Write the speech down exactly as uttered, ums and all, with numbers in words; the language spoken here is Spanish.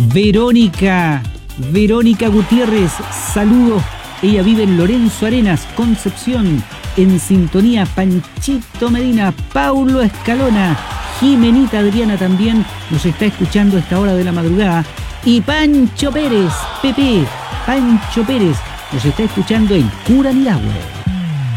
Verónica, Verónica Gutiérrez, saludos. Ella vive en Lorenzo Arenas, Concepción. En sintonía, Panchito Medina, Paulo Escalona, Jimenita Adriana también nos está escuchando a esta hora de la madrugada. Y Pancho Pérez, Pepe, Pancho Pérez, nos está escuchando en Curanilahue.